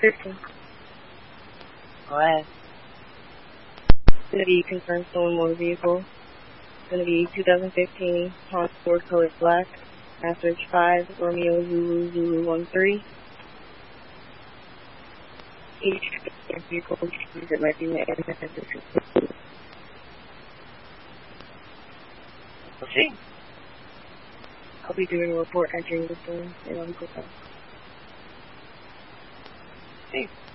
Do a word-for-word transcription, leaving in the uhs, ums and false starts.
fifteen. Alright. It's going to be confirmed stolen motor vehicle. It's going to be two thousand fifteen Honda Accord colored black. Message five Romeo Zulu Zulu one three. Each vehicle that might be made. We'll see. I'll be doing a report entering this one and I'll go back. See.